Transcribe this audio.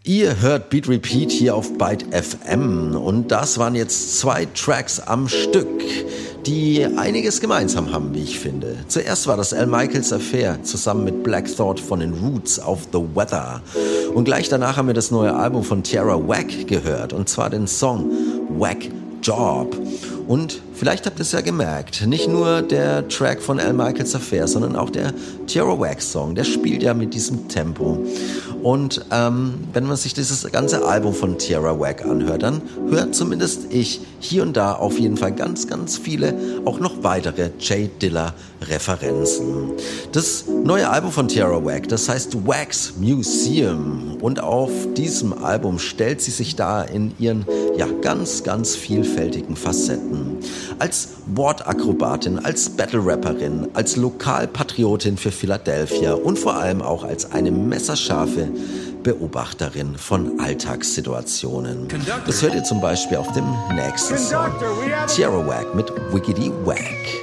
Ihr hört Beat Repeat hier auf Byte FM und das waren jetzt 2 Tracks am Stück, die einiges gemeinsam haben, wie ich finde. Zuerst war das Al Michaels Affair zusammen mit Black Thought von den Roots auf The Weather. Und gleich danach haben wir das neue Album von Tierra Whack gehört, und zwar den Song Whack Job. Und vielleicht habt ihr es ja gemerkt, nicht nur der Track von Al Michaels Affair, sondern auch der Tierra Whack Song, der spielt ja mit diesem Tempo. Und wenn man sich dieses ganze Album von Tierra Whack anhört, dann hört zumindest ich hier und da auf jeden Fall ganz, ganz viele, auch noch weitere J Dilla Referenzen. Das neue Album von Tierra Whack, das heißt Wax Museum, und auf diesem Album stellt sie sich da in ihren ganz, ganz vielfältigen Facetten. Als Wortakrobatin, als Battle-Rapperin, als Lokalpatriotin für Philadelphia und vor allem auch als eine messerscharfe Beobachterin von Alltagssituationen. Das hört ihr zum Beispiel auf dem nächsten Song. Tierra Whack mit Wiggity Whack.